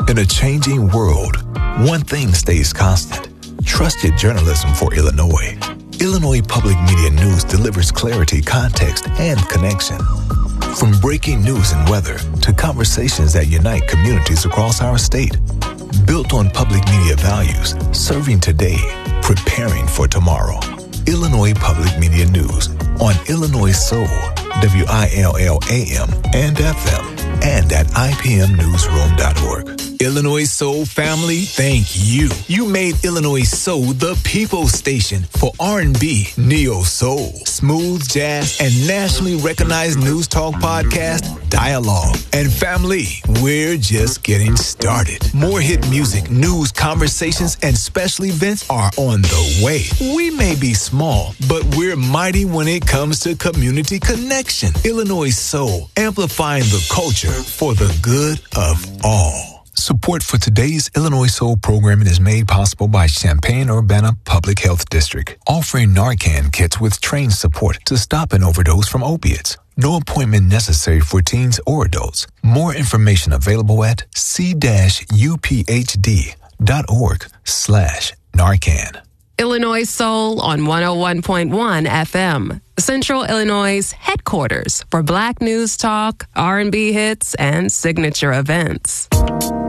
In a changing world, one thing stays constant: trusted journalism for Illinois. Illinois Public Media News delivers clarity, context, and connection. From breaking news and weather to conversations that unite communities across our state. Built on public media values, serving today, preparing for tomorrow. Illinois Public Media News on Illinois Soul, WILL-AM and FM, and at IPMnewsroom.org. Illinois Soul family, thank you. You made Illinois Soul the people's station for R&B, neo soul, smooth jazz, and nationally recognized news talk podcast, Dialogue. And family, we're just getting started. More hit music, news, conversations, and special events are on the way. We may be small, but we're mighty when it comes to community connection. Illinois Soul, amplifying the culture for the good of all. Support for today's Illinois Soul programming is made possible by Champaign-Urbana Public Health District, offering Narcan kits with trained support to stop an overdose from opiates. No appointment necessary for teens or adults. More information available at c-uphd.org/Narcan. Illinois Soul on 101.1 FM, Central Illinois' headquarters for Black news talk, R&B hits, and signature events.